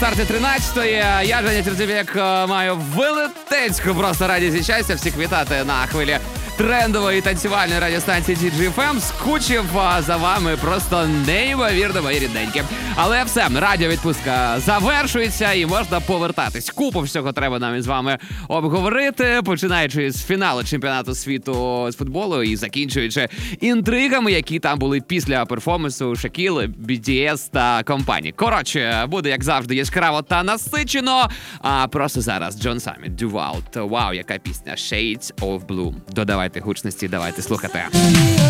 старті 13-ї. Я, Женя Терзевєк, маю велетенську просто радість і щастя всіх вітати на хвилі трендової танцювальної радіостанції DJFM. Скучив за вами просто неймовірно, мої рідненькі. Але все, радіовідпустка завершується і можна повертатись. Купу всього треба нам із вами обговорити, починаючи з фіналу чемпіонату світу з футболу і закінчуючи інтригами, які там були після перформансу Шакіли, BTS та компанії. Коротше, буде, як завжди, яскраво та насичено. А просто зараз Джон Самміт, Duval. Вау, яка пісня. Shades of Blue. Додавайте гучності, давайте слухати.